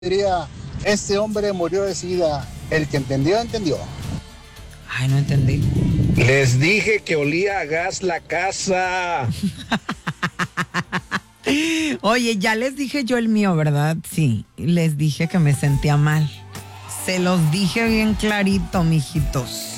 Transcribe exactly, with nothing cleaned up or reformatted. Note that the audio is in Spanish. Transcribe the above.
diría, este hombre murió de sida. El que entendió, entendió. Ay, no entendí. Les dije que olía a gas la casa. Oye, ya les dije yo el mío, ¿verdad? Sí, les dije que me sentía mal. Se los dije bien clarito, mijitos.